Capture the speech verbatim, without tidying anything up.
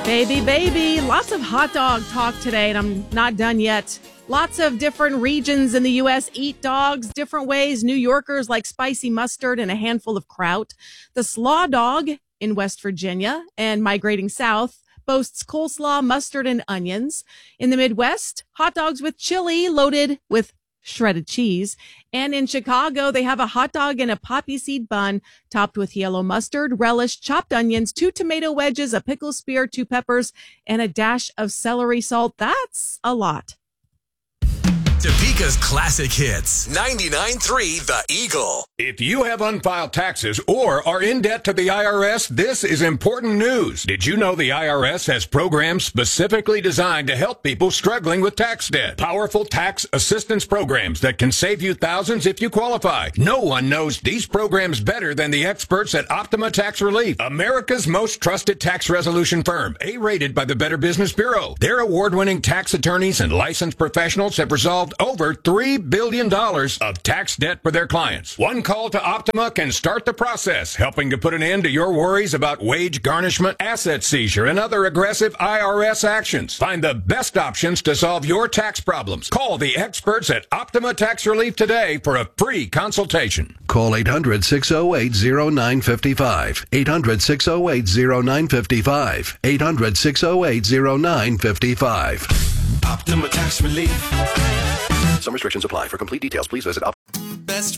Baby, baby, lots of hot dog talk today, and I'm not done yet. Lots of different regions in the U S eat dogs different ways. New Yorkers like spicy mustard and a handful of kraut. The slaw dog in West Virginia and migrating south boasts coleslaw, mustard, and onions. In the Midwest, hot dogs with chili loaded with shredded cheese. And in Chicago, they have a hot dog in a poppy seed bun topped with yellow mustard, relish, chopped onions, two tomato wedges, a pickle spear, two peppers, and a dash of celery salt. That's a lot. Topeka's classic hits. ninety-nine point three The Eagle. If you have unfiled taxes or are in debt to the I R S, this is important news. Did you know the I R S has programs specifically designed to help people struggling with tax debt? Powerful tax assistance programs that can save you thousands if you qualify. No one knows these programs better than the experts at Optima Tax Relief, America's most trusted tax resolution firm, A-rated by the Better Business Bureau. Their award-winning tax attorneys and licensed professionals have resolved over three billion dollars of tax debt for their clients. One call to Optima can start the process, helping to put an end to your worries about wage garnishment, asset seizure, and other aggressive I R S actions. Find the best options to solve your tax problems. Call the experts at Optima Tax Relief today for a free consultation. Call eight hundred, six oh eight, oh nine five five. eight hundred, six oh eight, oh nine five five. eight hundred, six oh eight, oh nine five five. Optima Tax Relief. Some restrictions apply. For complete details, please visit Optima. Best